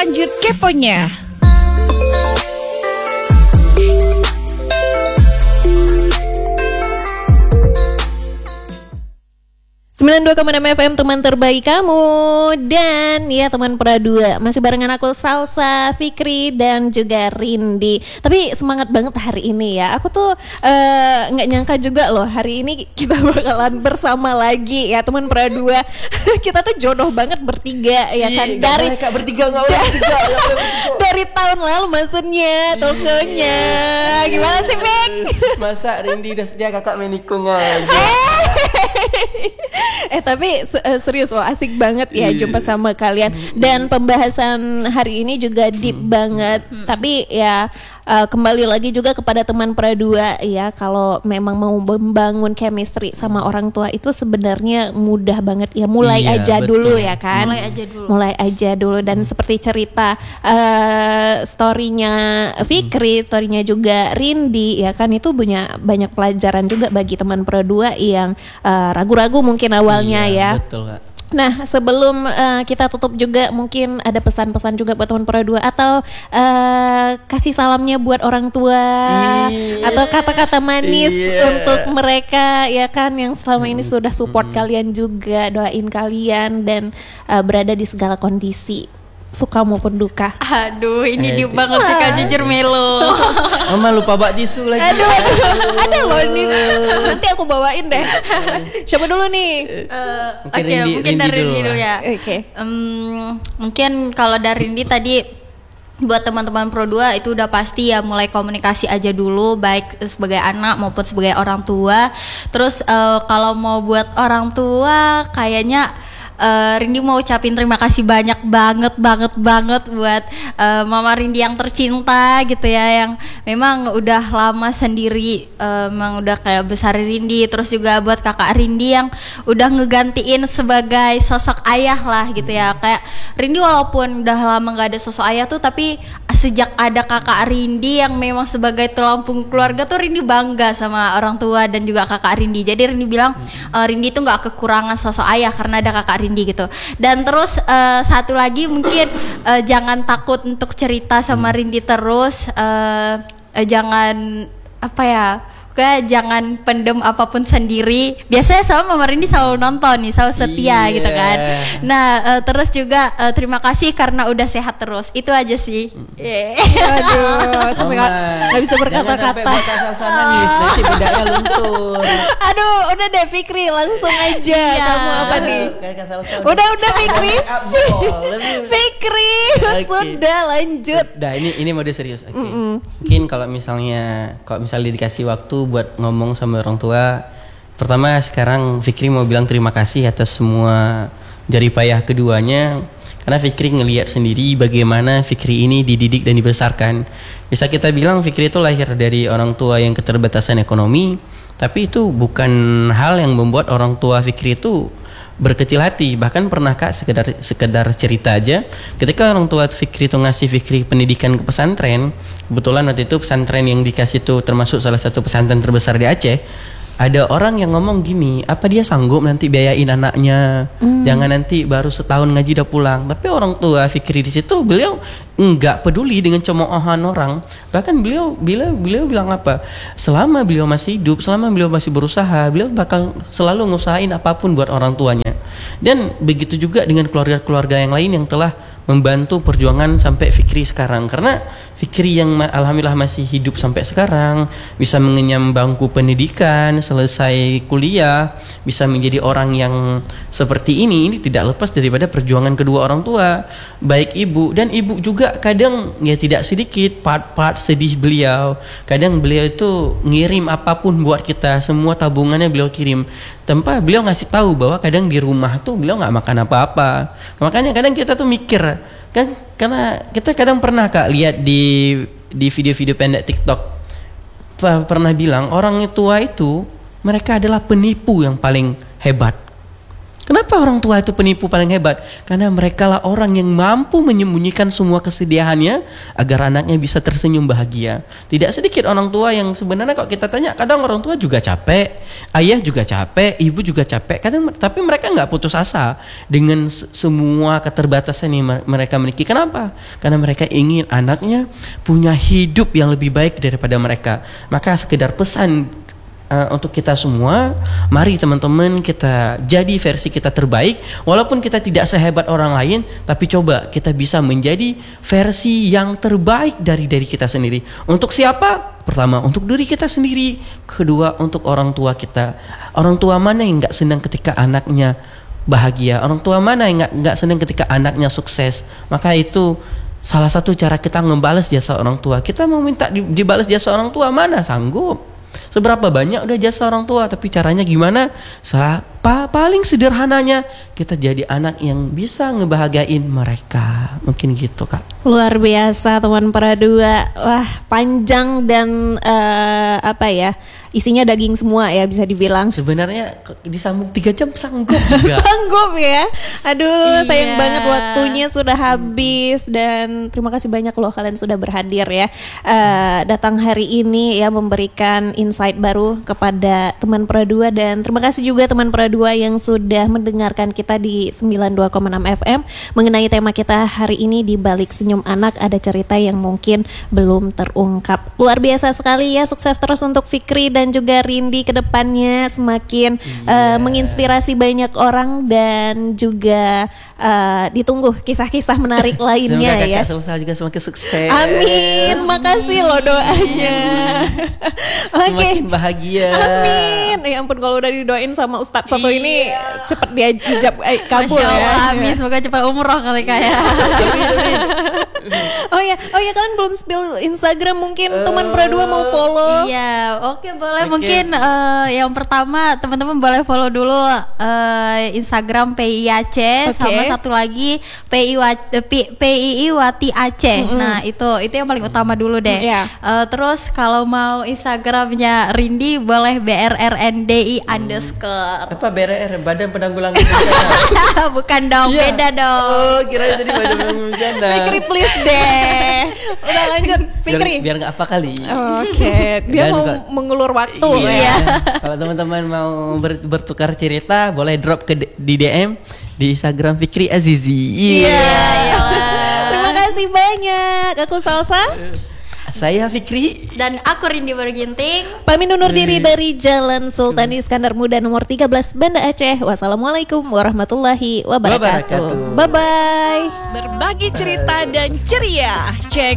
lanjut keponya. 92,6 FM teman terbaik kamu. Dan ya teman Pradua, masih barengan aku Salsa, Fikri dan juga Rindi. Tapi semangat banget hari ini ya. Aku tuh gak nyangka juga loh hari ini kita bakalan bersama lagi ya teman Pradua. Kita tuh jodoh banget bertiga ya kan. Dari Kak bertiga gak boleh bertiga. Dari tahun lalu maksudnya talk show-nya. Gimana sih Fik? Masa Rindi udah setia kakak menikung aja. Tapi serius loh, asik banget ya jumpa sama kalian. Dan pembahasan hari ini juga deep banget. Tapi ya kembali lagi juga kepada teman Pradua ya, kalau memang mau membangun chemistry sama orang tua itu sebenarnya mudah banget ya. Mulai aja betul. Dulu ya kan. Mulai aja dulu. Dan seperti cerita storynya Fikri, storynya juga Rindi ya kan, itu punya banyak pelajaran juga bagi teman Pradua yang ragu-ragu mungkin awalnya ya. Betul Kak. Nah sebelum kita tutup juga mungkin ada pesan-pesan juga buat teman Pradua atau kasih salamnya buat orang tua atau kata-kata manis untuk mereka ya kan yang selama ini sudah support kalian juga, doain kalian dan berada di segala kondisi suka maupun duka. Aduh, ini deep banget sih Kak, jujur melo. Mama lupa bawa tisu lagi. Aduh. Ada loh ini. Nanti aku bawain deh. Siapa dulu nih? Oke, mungkin dari Rindi dulu ya. Oke. Mungkin kalau dari Rindi tadi buat teman-teman Pro2 itu udah pasti ya mulai komunikasi aja dulu, baik sebagai anak maupun sebagai orang tua. Terus kalau mau buat orang tua kayaknya Rindi mau ucapin terima kasih banyak banget buat Mama Rindi yang tercinta gitu ya, yang memang udah lama sendiri, memang udah kayak besar Rindi. Terus juga buat kakak Rindi yang udah ngegantiin sebagai sosok ayah lah gitu ya. Kayak Rindi walaupun udah lama gak ada sosok ayah tuh, tapi sejak ada kakak Rindi yang memang sebagai tulang punggung keluarga tuh Rindi bangga sama orang tua dan juga kakak Rindi. Jadi Rindi bilang Rindi tuh gak kekurangan sosok ayah karena ada kakak Rindi gitu. Dan terus satu lagi mungkin jangan takut untuk cerita sama Rindi terus, jangan apa ya, kayak jangan pendem apapun sendiri. Biasanya sama Mama Rindi selalu nonton nih, selalu setia gitu kan. Nah terus juga terima kasih karena udah sehat terus. Itu aja sih. Aduh, sampai nggak bisa berkata-kata. Jangan sampai buat asal nangis, nanti bedanya luntur. Aduh, udah deh Fikri, langsung aja. Kamu apa nih? Udah Fikri. Fikri, sudah lanjut. Nah ini mode serius. Mungkin kalau misalnya dikasih waktu buat ngomong sama orang tua, pertama sekarang Fikri mau bilang terima kasih atas semua jerih payah keduanya, karena Fikri ngelihat sendiri bagaimana Fikri ini dididik dan dibesarkan. Bisa kita bilang Fikri itu lahir dari orang tua yang keterbatasan ekonomi, tapi itu bukan hal yang membuat orang tua Fikri itu berkecil hati. Bahkan pernah Kak sekedar cerita aja, ketika orang tua Fikri itu ngasih Fikri pendidikan ke pesantren, kebetulan waktu itu pesantren yang dikasih itu termasuk salah satu pesantren terbesar di Aceh. Ada orang yang ngomong gini, apa dia sanggup nanti biayain anaknya? Jangan nanti baru setahun ngaji udah pulang. Tapi orang tua Fikri di situ, beliau enggak peduli dengan cemoohan orang. Bahkan beliau bilang apa? Selama beliau masih hidup, selama beliau masih berusaha, beliau bakal selalu ngusahain apapun buat orang tuanya. Dan begitu juga dengan keluarga-keluarga yang lain yang telah membantu perjuangan sampai Fikri sekarang. Karena Fikri yang alhamdulillah masih hidup sampai sekarang, bisa mengenyam bangku pendidikan, selesai kuliah, bisa menjadi orang yang seperti ini tidak lepas daripada perjuangan kedua orang tua, baik ibu dan ibu juga. Kadang ya tidak sedikit part-part sedih beliau. Kadang beliau itu ngirim apapun buat kita, semua tabungannya beliau kirim, tanpa beliau ngasih tahu bahwa kadang di rumah tuh beliau nggak makan apa-apa. Makanya kadang kita tuh mikir kan, karena kita kadang pernah Kak lihat di video-video pendek TikTok pernah bilang orang tua itu mereka adalah penipu yang paling hebat. Kenapa orang tua itu penipu paling hebat? Karena mereka lah orang yang mampu menyembunyikan semua kesedihannya agar anaknya bisa tersenyum bahagia. Tidak sedikit orang tua yang sebenarnya kalau kita tanya, kadang orang tua juga capek, ayah juga capek, ibu juga capek. Kadang tapi mereka nggak putus asa dengan semua keterbatasan yang mereka miliki. Kenapa? Karena mereka ingin anaknya punya hidup yang lebih baik daripada mereka. Maka sekedar pesan untuk kita semua, mari teman-teman kita jadi versi kita terbaik. Walaupun kita tidak sehebat orang lain, tapi coba kita bisa menjadi versi yang terbaik dari kita sendiri. Untuk siapa? Pertama, untuk diri kita sendiri. Kedua, untuk orang tua kita. Orang tua mana yang gak senang ketika anaknya bahagia? Orang tua mana yang gak senang ketika anaknya sukses? Maka itu salah satu cara kita membalas jasa orang tua. Kita mau minta dibalas jasa orang tua, mana sanggup? Seberapa banyak udah jasa orang tua, tapi caranya gimana? Paling sederhananya kita jadi anak yang bisa ngebahagiain mereka. Mungkin gitu, Kak. Luar biasa teman Pera2. Wah, panjang dan isinya daging semua ya bisa dibilang. Sebenarnya disambung 3 jam sanggup juga. Sanggup ya. Aduh, Iya. sayang banget waktunya sudah habis. Dan terima kasih banyak loh kalian sudah berhadir ya, datang hari ini ya, memberikan insight baru kepada teman Pera2. Dan terima kasih juga teman Pera2 yang sudah mendengarkan kita di 92,6 FM mengenai tema kita hari ini, di balik senyum anak ada cerita yang mungkin belum terungkap. Luar biasa sekali ya, sukses terus untuk Fikri dan juga Rindy ke depannya, semakin menginspirasi banyak orang, dan juga ditunggu kisah-kisah menarik lainnya. Semoga ya. Kakak Salsa juga semakin sukses. Amin, makasih loh doanya. Oke. Semakin bahagia. Amin. Ya ampun, kalau udah didoain sama Ustadz satu ini cepet dia ijab kabul Masya Allah, ya. amin. Semoga cepat umroh kali kayak. Oh ya, kalian belum spill Instagram, mungkin teman Pera2 mau follow. Iya, oke boleh. Oke. Mungkin yang pertama teman-teman boleh follow dulu Instagram PIAC, Oke. sama satu lagi PII Wati Aceh. Nah itu yang paling utama dulu deh. Iya. Terus kalau mau Instagramnya Rindy boleh BRRNDI _ Apa BRR, Badan Penanggulangan Bencana? Bukan dong, Iya. beda dong. Oh, kira tadi Badan Penanggulangan Bencana. Fikri please deh. Udah lanjut Fikri. Biar nggak apa kali. Oke, dia Dan mau kok- mengulur waktu Iya. ya. Kalau teman-teman mau bertukar cerita, boleh drop di DM di Instagram Fikri Azizi. Iya. Terima kasih banyak. Aku Salsa. Saya Fikri. Dan aku Rindy Berginting. Pamit undur diri dari Jalan Sultan Iskandar Muda nomor 13 Banda Aceh. Wassalamualaikum warahmatullahi wabarakatuh. Wabarakatuh. Bye bye. Berbagi cerita dan ceria. Cek